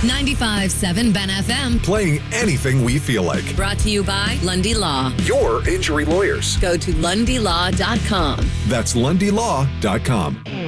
95.7 Ben FM. Playing anything we feel like. Brought to you by Lundy Law. Your injury lawyers. Go to LundyLaw.com. That's LundyLaw.com.